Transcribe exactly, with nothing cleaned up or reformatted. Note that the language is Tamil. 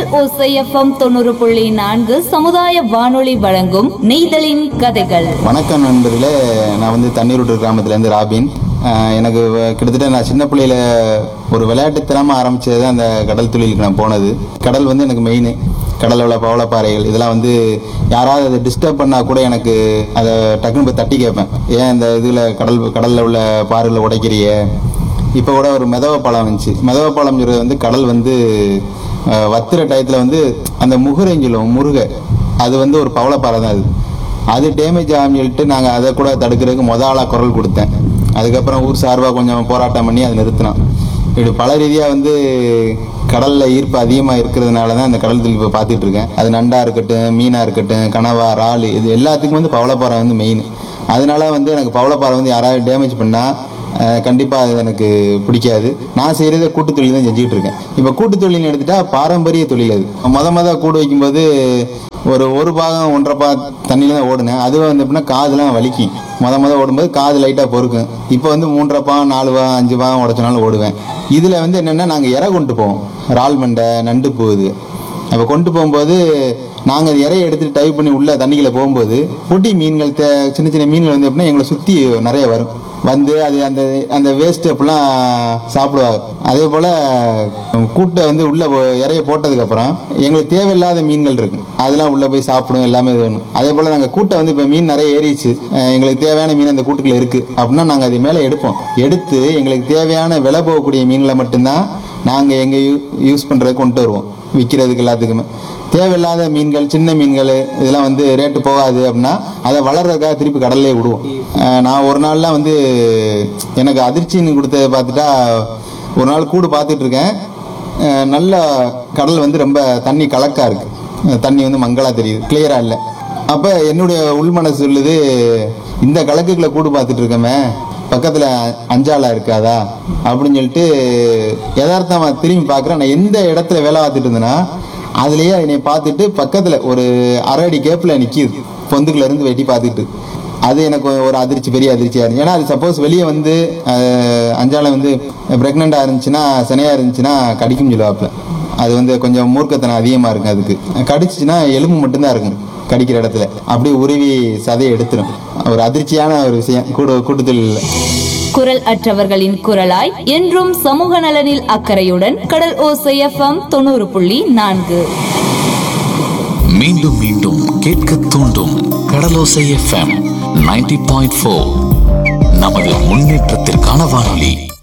ஓசை எஃப்எம் தொண்ணூறு புள்ளி நான்கு சமுதாய வானொலி வழங்கும் நெய்தலின் கதைகள். வணக்கம் நண்பர்களே, நான் வந்து தண்ணீர் கிராமத்துலேருந்து ராபின். எனக்கு கிட்டத்தட்ட நான் சின்ன பிள்ளையில ஒரு விளையாட்டுத்தனமாக ஆரம்பித்தது தான் அந்த கடல் தொழிலுக்கு நான் போனது. கடல் வந்து எனக்கு மெயின். கடலில் உள்ள பவளப்பாறைகள் இதெல்லாம் வந்து யாராவது அதை டிஸ்டர்ப் பண்ணால் கூட எனக்கு அதை டக்குன்னு போய் தட்டி கேட்பேன். ஏன் இந்த இதில் கடல் கடலில் உள்ள பாறைகளை உடைக்கிறிய. இப்போ கூட ஒரு மெதவ பழம் வந்துச்சு. மெதவ பழம்ங்கிறது வந்து கடல் வந்து வத்துற டயத்தில் வந்து அந்த முகுரைன்னு சொல்லுவோம், முருகை, அது வந்து ஒரு பவளப்பாறை தான். அது அது டேமேஜ் ஆகும்னு சொல்லிட்டு நாங்கள் அதை கூட தடுக்கிறதுக்கு மொத ஆளாக குரல் கொடுத்தேன். அதுக்கப்புறம் ஊர் சார்பாக கொஞ்சம் போராட்டம் பண்ணி அதை நிறுத்தினோம். இப்படி பல ரீதியாக வந்து கடலில் ஈர்ப்பு அதிகமாக இருக்கிறதுனால தான் இந்த கடல் தொழில் இப்போ பார்த்துட்டு இருக்கேன். அது நண்டாக இருக்கட்டும், மீனாக இருக்கட்டும், கனவா, இறால், இது எல்லாத்துக்கும் வந்து பவளப்பாறை வந்து மெயின். அதனால வந்து எனக்கு பவளப்பாறை வந்து யாராவது டேமேஜ் பண்ணால் கண்டிப்பாக அது எனக்கு பிடிக்காது. நான் செய்கிறத கூட்டு தொழில் தான் செஞ்சுக்கிட்டு இருக்கேன். இப்போ கூட்டு தொழில்னு எடுத்துட்டா பாரம்பரிய தொழில். அது மொத மொதல் கூடு வைக்கும்போது ஒரு ஒரு பாகம் ஒன்றரை பா தண்ணியில் தான் ஓடுனேன். அதுவும் வந்து எப்படின்னா காதுலாம் வலிக்கும். மொத மொதல் ஓடும்போது காது லைட்டாக பொறுக்கும். இப்போ வந்து மூன்றரை பாகம் நாலு பாகம் அஞ்சு பாகம் உடச்சினாலும் ஓடுவேன். இதில் வந்து என்னென்னா நாங்கள் இறை கொண்டு போவோம். இறால் மண்டை, நண்டு போகுது. அப்போ கொண்டு போகும்போது நாங்கள் அது இறையை எடுத்துகிட்டு டைப் பண்ணி உள்ள தண்ணிகளை போகும்போது பொட்டி மீன்கள், சின்ன சின்ன மீன்கள் வந்து எப்படின்னா எங்களை சுற்றி நிறைய வரும். வந்து அது அந்த அந்த வேஸ்ட்டு அப்படிலாம் சாப்பிடுவாங்க. அதே போல் கூட்டை வந்து உள்ளே இறைய போட்டதுக்கப்புறம் எங்களுக்கு தேவையில்லாத மீன்கள் இருக்கு, அதெல்லாம் உள்ளே போய் சாப்பிடும், எல்லாமே வேணும். அதே போல் நாங்கள் கூட்டை வந்து இப்போ மீன் நிறைய ஏறிச்சு, எங்களுக்கு தேவையான மீன் அந்த கூட்டுக்குள்ள இருக்குது அப்படின்னா நாங்கள் அது மேலே எடுப்போம். எடுத்து எங்களுக்கு தேவையான விலை போகக்கூடிய மீன்களை மட்டும்தான் நாங்கள் எங்கள் யூ யூஸ் பண்ணுறதுக்கு கொண்டு வருவோம், விற்கிறதுக்கு எல்லாத்துக்குமே. தேவையில்லாத மீன்கள், சின்ன மீன்கள் இதெல்லாம் வந்து ரேட்டு போகாது அப்படின்னா அதை வளர்றதுக்காக திருப்பி கடல்லே விடுவோம். நான் ஒரு நாள்லாம் வந்து எனக்கு அதிர்ச்சின்னு கொடுத்ததை பார்த்துட்டா, ஒரு நாள் கூடு பார்த்துட்டு இருக்கேன். நல்ல கடல் வந்து ரொம்ப தண்ணி கலக்கா இருக்கு, தண்ணி வந்து மங்களா தெரியுது, கிளியரா இல்லை. அப்போ என்னுடைய உள்மனசு சொல்லுது, இந்த கலக்குகளை கூடு பார்த்துட்டு இருக்கமே, பக்கத்தில் அஞ்சாலா இருக்காதா அப்படின்னு சொல்லிட்டு யதார்த்தமாக திரும்பி பார்க்குறேன். நான் எந்த இடத்துல வேலை பார்த்துட்டு இருந்தேன்னா அதுலேயே என்னை பார்த்துட்டு பக்கத்தில் ஒரு அரை அடி கேப்பில் நிற்கிது, பொந்துக்குள்ள இருந்து வெட்டி பார்த்துட்டு. அது எனக்கு ஒரு அதிர்ச்சி, பெரிய அதிர்ச்சியாக இருந்துச்சு. ஏன்னா அது சப்போஸ் வெளியே வந்து அஞ்சாலை வந்து ப்ரெக்னெண்ட்டாக இருந்துச்சுன்னா, சனையாக இருந்துச்சுன்னா கடிக்கும் சொல்லுவாப்பில். அது வந்து கொஞ்சம் மூர்க்கத்தனம் அதிகமாக இருக்கும். அதுக்கு கடிச்சிச்சுன்னா எலும்பு மட்டும்தான் இருக்கும் கடிக்கிற இடத்துல, அப்படியே உருவி சதையை எடுத்துரும். ஒரு அதிர்ச்சியான ஒரு விஷயம் கூடு கூட்டுத்தொழில். குரல் அற்றவர்களின் குரலாய் என்றும் சமூக நலனில் அக்கறையுடன் கடல் ஓசை எஃப்எம் தொண்ணூறு புள்ளி நான்கு. மீண்டும் மீண்டும் கேட்க தூண்டும் கடலோசை எஃப்எம் நைன்டி பாயிண்ட் ஃபோர். நமது முன்னேற்றத்திற்கான வானொலி.